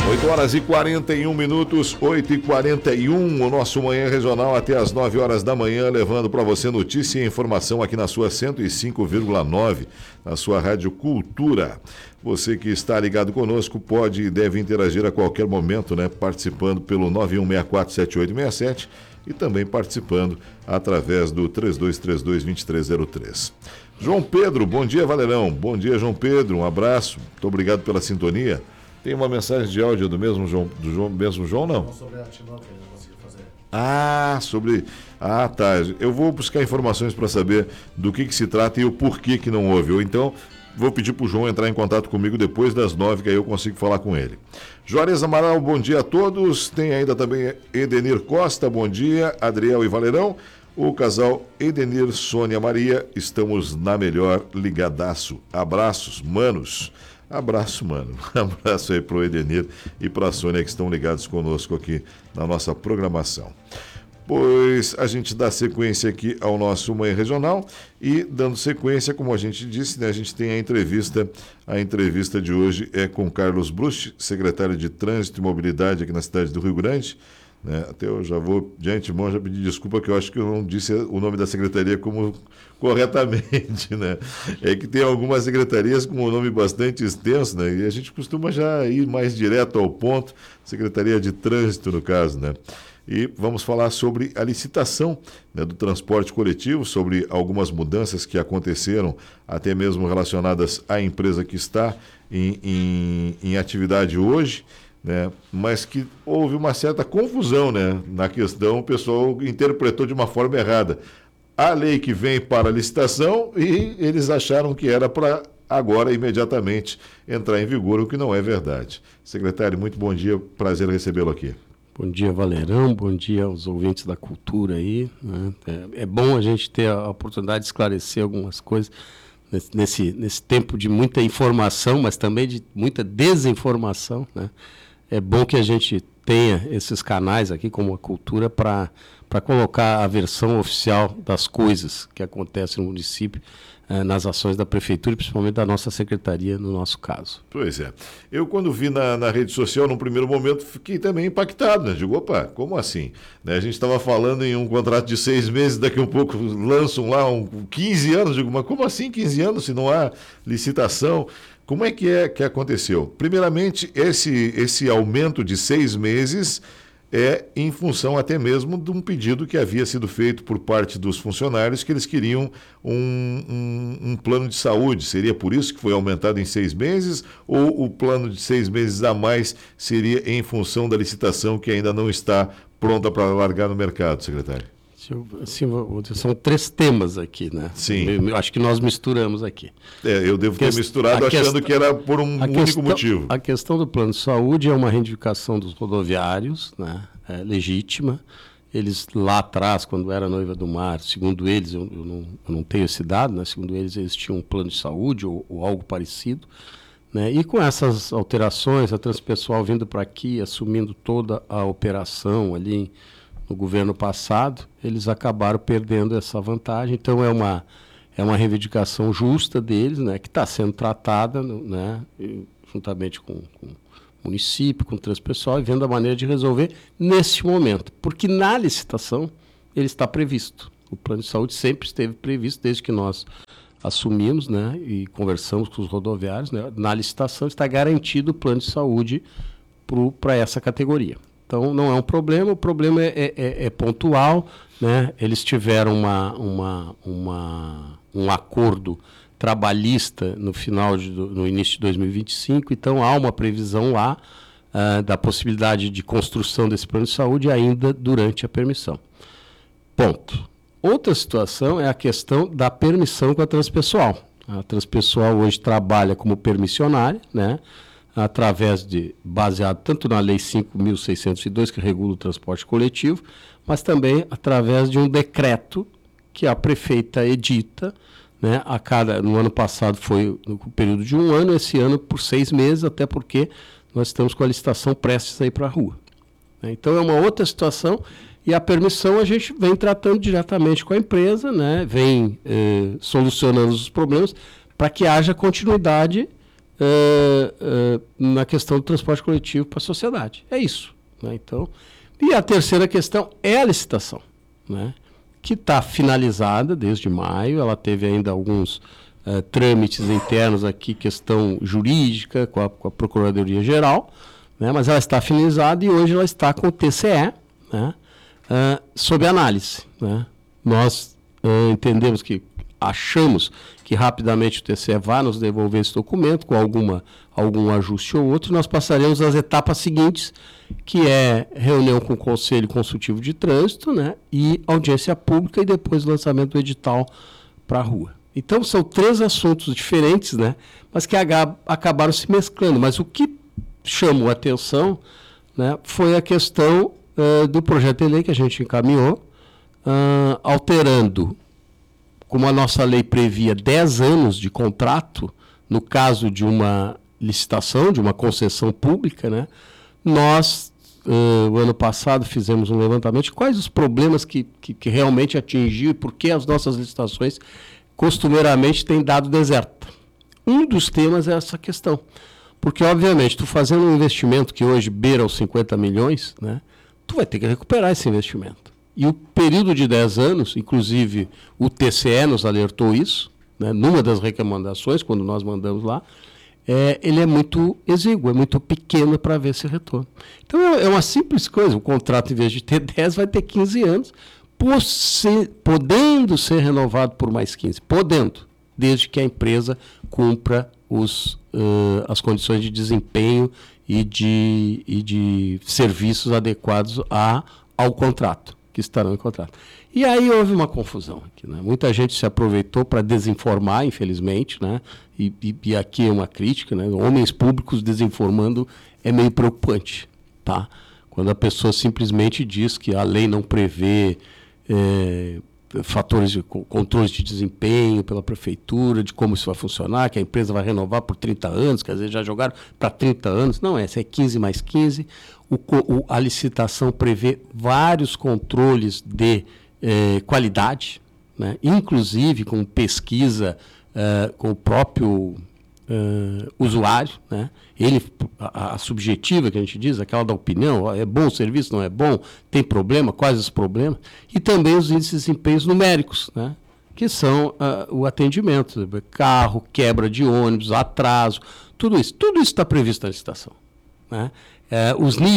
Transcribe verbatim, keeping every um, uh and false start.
oito horas e quarenta e um minutos, oito e quarenta e um, o nosso Manhã Regional até as nove horas da manhã, levando para você notícia e informação aqui na sua cento e cinco vírgula nove, na sua Rádio Cultura. Você que está ligado conosco pode e deve interagir a qualquer momento, né? Participando pelo nove um seis quatro sete oito seis sete e também participando através do três dois três dois, dois três zero três. João Pedro, bom dia, Valerão. Bom dia, João Pedro, um abraço. Muito obrigado pela sintonia. Tem uma mensagem de áudio do mesmo João, do João, mesmo João, não? Não, sobre a Artinol, que ele não conseguiu fazer. Ah, sobre... Ah, tá. Eu vou buscar informações para saber do que, que se trata e o porquê que não houve. Ou então, vou pedir para o João entrar em contato comigo depois das nove, que aí eu consigo falar com ele. Juarez Amaral, bom dia a todos. Tem ainda também Edenir Costa, bom dia. Adriel e Valerão. O casal Edenir, Sônia Maria, estamos na melhor, ligadaço. Abraços, manos. Abraço, mano. Abraço aí pro Edenir e pra Sônia que estão ligados conosco aqui na nossa programação. Pois a gente dá sequência aqui ao nosso Manhã Regional e dando sequência, como a gente disse, né, a gente tem a entrevista. A entrevista de hoje é com Carlos Bruch, secretário de Trânsito e Mobilidade aqui na cidade do Rio Grande. Né? Até eu já vou de antemão já pedir desculpa que eu acho que eu não disse o nome da secretaria como corretamente, né? É que tem algumas secretarias com um nome bastante extenso, né? E a gente costuma já ir mais direto ao ponto, Secretaria de Trânsito no caso, né? E vamos falar sobre a licitação, né, do transporte coletivo, sobre algumas mudanças que aconteceram, até mesmo relacionadas à empresa que está em, em, em atividade hoje. Né, mas que houve uma certa confusão, né, na questão, o pessoal interpretou de uma forma errada a lei que vem para a licitação e eles acharam que era para agora imediatamente entrar em vigor, o que não é verdade. Secretário, muito bom dia, prazer recebê-lo aqui. Bom dia, Valerão, bom dia aos ouvintes da cultura aí, né? é, é bom a gente ter a oportunidade de esclarecer algumas coisas nesse, nesse, nesse tempo de muita informação, mas também de muita desinformação, né? É bom que a gente tenha esses canais aqui, como a cultura, para para colocar a versão oficial das coisas que acontecem no município, eh, nas ações da prefeitura, principalmente da nossa secretaria, no nosso caso. Pois é. Eu, quando vi na, na rede social, num primeiro momento, fiquei também impactado, né? Digo, opa, como assim? Né? A gente estava falando em um contrato de seis meses, daqui a um pouco lançam lá um, quinze anos. Digo, mas como assim quinze anos se não há licitação? Como é que é que aconteceu? Primeiramente, esse, esse aumento de seis meses é em função até mesmo de um pedido que havia sido feito por parte dos funcionários, que eles queriam um, um, um plano de saúde. Seria por isso que foi aumentado em seis meses? Ou o plano de seis meses a mais seria em função da licitação que ainda não está pronta para largar no mercado, secretário? Assim, são três temas aqui, né? Sim. Eu, eu acho que nós misturamos aqui. É, eu devo ter misturado achando questão, que era por um único questão, motivo. A questão do plano de saúde é uma reivindicação dos rodoviários, né? É legítima. Eles lá atrás, quando era Noiva do Mar, segundo eles, eu, eu, não, eu não tenho esse dado, né? Segundo eles, eles tinham um plano de saúde ou, ou algo parecido. Né? E com essas alterações, a Transpessoal vindo para aqui, assumindo toda a operação ali em no governo passado, eles acabaram perdendo essa vantagem. Então, é uma, é uma reivindicação justa deles, né, que está sendo tratada, né, juntamente com, com o município, com o Transpessoal, e vendo a maneira de resolver neste momento. Porque na licitação ele está previsto. O plano de saúde sempre esteve previsto, desde que nós assumimos, né, e conversamos com os rodoviários. Né, na licitação está garantido o plano de saúde para essa categoria. Então, não é um problema, o problema é, é, é pontual, né? Eles tiveram uma, uma, uma, um acordo trabalhista no final de, no início de dois mil e vinte e cinco, então há uma previsão lá uh, da possibilidade de construção desse plano de saúde ainda durante a permissão. Ponto. Outra situação é a questão da permissão com a Transpessoal. A Transpessoal hoje trabalha como permissionária, né? Através de, baseado tanto na Lei cinco mil seiscentos e dois, que regula o transporte coletivo, mas também através de um decreto que a prefeita edita, né, a cada, no ano passado foi no período de um ano, esse ano por seis meses, até porque nós estamos com a licitação prestes a ir para a rua. Então é uma outra situação, e a permissão a gente vem tratando diretamente com a empresa, né, vem eh, solucionando os problemas para que haja continuidade uh, uh, na questão do transporte coletivo para a sociedade. É isso. Né? Então, e a terceira questão é a licitação, né? Que está finalizada desde maio. Ela teve ainda alguns uh, trâmites internos aqui, questão jurídica com a, com a Procuradoria-Geral, né? Mas ela está finalizada e hoje ela está com o T C E, né? uh, sob análise. Né? Nós uh, entendemos que, achamos que rapidamente o T C E vai nos devolver esse documento com alguma, algum ajuste ou outro, e nós passaremos às etapas seguintes, que é reunião com o Conselho Consultivo de Trânsito, né, e audiência pública e depois lançamento do edital para a rua. Então são três assuntos diferentes, né, mas que acabaram se mesclando. Mas o que chamou a atenção, né, foi a questão uh, do projeto de lei que a gente encaminhou, uh, alterando, como a nossa lei previa dez anos de contrato, no caso de uma licitação, de uma concessão pública, né, nós, uh, o ano passado, fizemos um levantamento de quais os problemas que, que, que realmente atingiu e por que as nossas licitações costumeiramente têm dado deserto. Um dos temas é essa questão. Porque, obviamente, tu fazendo um investimento que hoje beira os cinquenta milhões, né, tu vai ter que recuperar esse investimento. E o período de dez anos, inclusive o T C E nos alertou isso, né, numa das recomendações, quando nós mandamos lá, é, ele é muito exíguo, é muito pequeno para ver esse retorno. Então é, é uma simples coisa, o contrato, em vez de ter dez, vai ter quinze anos, por ser, podendo ser renovado por mais quinze, podendo, desde que a empresa cumpra os, uh, as condições de desempenho e de, e de serviços adequados a, ao contrato, que estarão em contrato. E aí houve uma confusão aqui, né? Muita gente se aproveitou para desinformar, infelizmente, né? E, e, e aqui é uma crítica, né? Homens públicos desinformando é meio preocupante, tá? Quando a pessoa simplesmente diz que a lei não prevê é, fatores de controles de desempenho pela prefeitura, de como isso vai funcionar, que a empresa vai renovar por trinta anos, quer dizer, já jogaram para trinta anos. Não, essa é quinze mais quinze. O, o, a licitação prevê vários controles de eh, qualidade, né? Inclusive com pesquisa uh, com o próprio uh, usuário, né? Ele, a, a subjetiva que a gente diz, aquela da opinião, é bom o serviço, não é bom, tem problema, quais os problemas, e também os índices de desempenhos numéricos, né? Que são uh, o atendimento, carro, quebra de ônibus, atraso, tudo isso. Tudo isso está previsto na licitação, né? Uh, os níveis